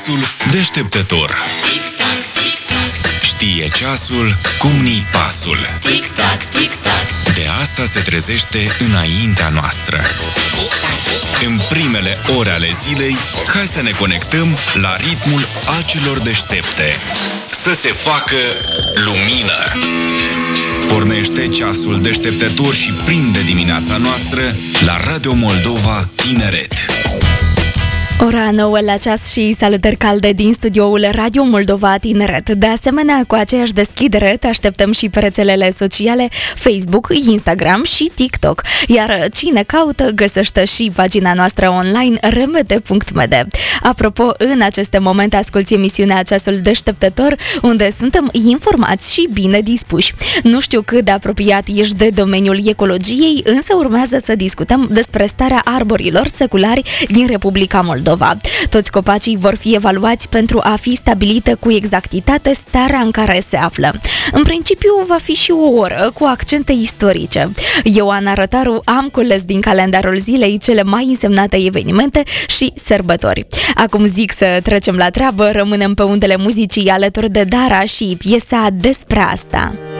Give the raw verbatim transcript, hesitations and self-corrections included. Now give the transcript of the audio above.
Deșteptător. Știe ceasul cum ni pasul. De asta se trezește înaintea noastră. În primele ore ale zilei, hai să ne conectăm la ritmul acelor deștepte. Să se facă lumină. Pornește ceasul deșteptător și prinde dimineața noastră la Radio Moldova Tineret. Ora nouă la ceas și salutări calde din studioul Radio Moldova Tineret. De asemenea, cu aceeași deschidere te așteptăm și pe rețelele sociale Facebook, Instagram și TikTok. Iar cine caută, găsește și pagina noastră online r m d punct m d. Apropo, în aceste momente asculți emisiunea Ceasul Deșteptător, unde suntem informați și bine dispuși. Nu știu cât de apropiat ești de domeniul ecologiei, însă urmează să discutăm despre starea arborilor seculari din Republica Moldova. Toți copacii vor fi evaluați pentru a fi stabilită cu exactitate starea în care se află. În principiu va fi și o oră cu accente istorice. Eu, Ana Rătaru, am cules din calendarul zilei cele mai însemnate evenimente și sărbători. Acum zic să trecem la treabă, rămânem pe undele muzicii alături de Dara și piesa Despre asta.